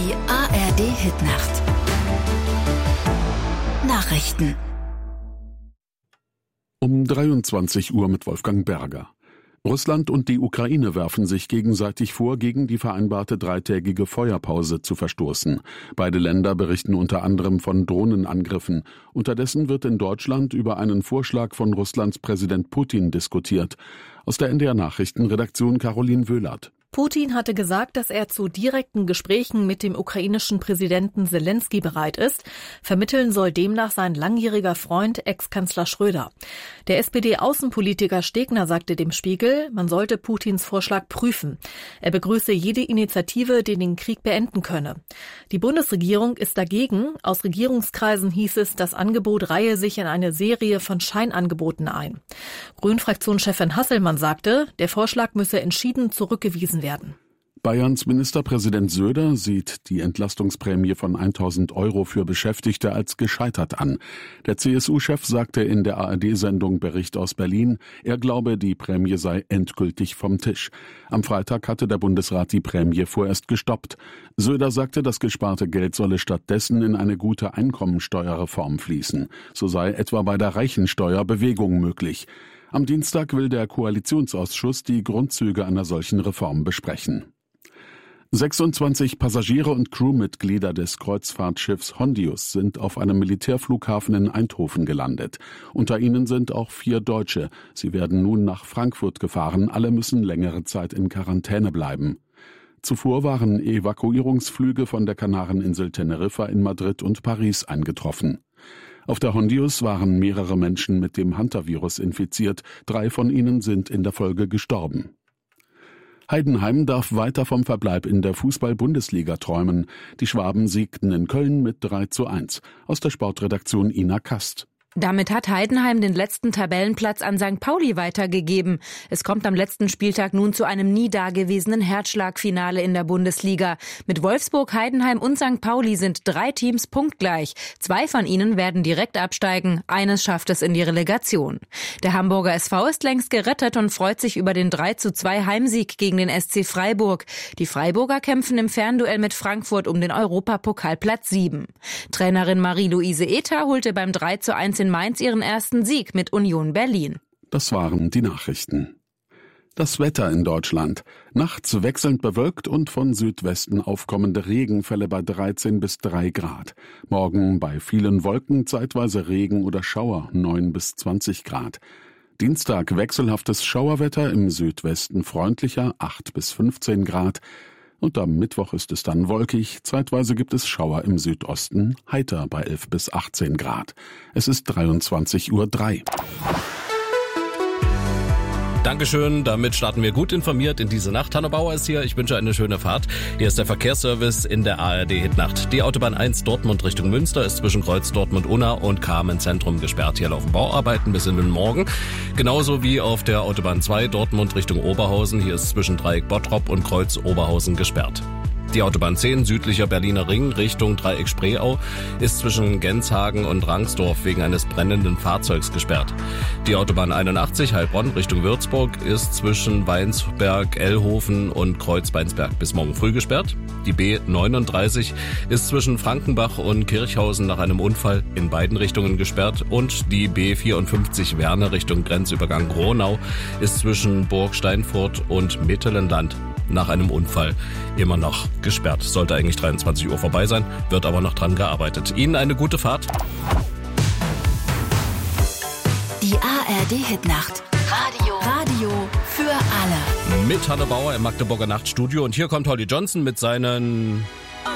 Die ARD-Hitnacht. Nachrichten. Um 23 Uhr mit Wolfgang Berger. Russland und die Ukraine werfen sich gegenseitig vor, gegen die vereinbarte dreitägige Feuerpause zu verstoßen. Beide Länder berichten unter anderem von Drohnenangriffen. Unterdessen wird in Deutschland über einen Vorschlag von Russlands Präsident Putin diskutiert. Aus der NDR-Nachrichtenredaktion Caroline Wöhlert. Putin hatte gesagt, dass er zu direkten Gesprächen mit dem ukrainischen Präsidenten Selenskyj bereit ist. Vermitteln soll demnach sein langjähriger Freund, Ex-Kanzler Schröder. Der SPD-Außenpolitiker Stegner sagte dem Spiegel, man sollte Putins Vorschlag prüfen. Er begrüße jede Initiative, die den Krieg beenden könne. Die Bundesregierung ist dagegen. Aus Regierungskreisen hieß es, das Angebot reihe sich in eine Serie von Scheinangeboten ein. Grünen-Fraktionschefin Hasselmann sagte, der Vorschlag müsse entschieden zurückgewiesen werden. Bayerns Ministerpräsident Söder sieht die Entlastungsprämie von 1.000 € für Beschäftigte als gescheitert an. Der CSU-Chef sagte in der ARD-Sendung Bericht aus Berlin, er glaube, die Prämie sei endgültig vom Tisch. Am Freitag hatte der Bundesrat die Prämie vorerst gestoppt. Söder sagte, das gesparte Geld solle stattdessen in eine gute Einkommensteuerreform fließen. So sei etwa bei der Reichensteuer Bewegung möglich. Am Dienstag will der Koalitionsausschuss die Grundzüge einer solchen Reform besprechen. 26 Passagiere und Crewmitglieder des Kreuzfahrtschiffs Hondius sind auf einem Militärflughafen in Eindhoven gelandet. Unter ihnen sind auch 4 Deutsche. Sie werden nun nach Frankfurt gefahren. Alle müssen längere Zeit in Quarantäne bleiben. Zuvor waren Evakuierungsflüge von der Kanareninsel Teneriffa in Madrid und Paris eingetroffen. Auf der Hondius waren mehrere Menschen mit dem Hantavirus infiziert. 3 von ihnen sind in der Folge gestorben. Heidenheim darf weiter vom Verbleib in der Fußball-Bundesliga träumen. Die Schwaben siegten in Köln mit 3:1. Aus der Sportredaktion Ina Kast. Damit hat Heidenheim den letzten Tabellenplatz an St. Pauli weitergegeben. Es kommt am letzten Spieltag nun zu einem nie dagewesenen Herzschlagfinale in der Bundesliga. Mit Wolfsburg, Heidenheim und St. Pauli sind 3 Teams punktgleich. 2 von ihnen werden direkt absteigen. Eines schafft es in die Relegation. Der Hamburger SV ist längst gerettet und freut sich über den 3:2 Heimsieg gegen den SC Freiburg. Die Freiburger kämpfen im Fernduell mit Frankfurt um den Europapokalplatz 7. Trainerin Marie-Louise Ether holte beim 3:1 in Mainz ihren ersten Sieg mit Union Berlin. Das waren die Nachrichten. Das Wetter in Deutschland. Nachts wechselnd bewölkt und von Südwesten aufkommende Regenfälle bei 13 bis 3 Grad. Morgen bei vielen Wolken zeitweise Regen oder Schauer 9 bis 20 Grad. Dienstag wechselhaftes Schauerwetter, im Südwesten freundlicher 8 bis 15 Grad. Und am Mittwoch ist es dann wolkig, zeitweise gibt es Schauer im Südosten, heiter bei 11 bis 18 Grad. Es ist 23:03 Uhr. Dankeschön, damit starten wir gut informiert in diese Nacht. Hanno Bauer ist hier, ich wünsche eine schöne Fahrt. Hier ist der Verkehrsservice in der ARD-Hitnacht. Die Autobahn 1 Dortmund Richtung Münster ist zwischen Kreuz Dortmund-Unna und Kamenz-Zentrum gesperrt. Hier laufen Bauarbeiten bis in den Morgen. Genauso wie auf der Autobahn 2 Dortmund Richtung Oberhausen. Hier ist zwischen Dreieck Bottrop und Kreuz Oberhausen gesperrt. Die Autobahn 10 südlicher Berliner Ring Richtung Dreieck Spreeau ist zwischen Genshagen und Rangsdorf wegen eines brennenden Fahrzeugs gesperrt. Die Autobahn 81 Heilbronn Richtung Würzburg ist zwischen Weinsberg, Ellhofen und Kreuz-Weinsberg bis morgen früh gesperrt. Die B39 ist zwischen Frankenbach und Kirchhausen nach einem Unfall in beiden Richtungen gesperrt und die B54 Werne Richtung Grenzübergang Gronau ist zwischen Burg Steinfurt und Mittelenland nach einem Unfall immer noch gesperrt. Sollte eigentlich 23 Uhr vorbei sein, wird aber noch dran gearbeitet. Ihnen eine gute Fahrt. Die ARD-Hitnacht. Radio für alle. Mit Hanno Bauer im Magdeburger Nachtstudio. Und hier kommt Holly Johnson mit seinen